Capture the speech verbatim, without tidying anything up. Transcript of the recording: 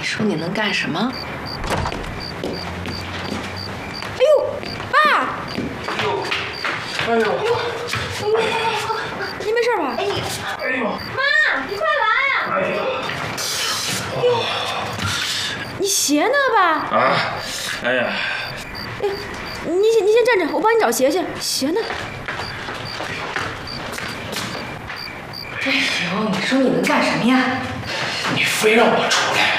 说你能干什么？ 哎呦，爸！ 哎呦，哎呦，哎呦， 快快快快！您没事吧？哎你， 哎呦， 妈，你快来！ 哎呦， 哎呦，你鞋呢，爸？ 啊，哎呀， 哎，你先你先站着，我帮你找鞋去。鞋呢？ 这时候你说你能干什么呀？ 你非让我出来，